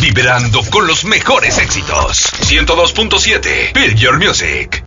vibrando con los mejores éxitos. 102.7 Feel Your Music.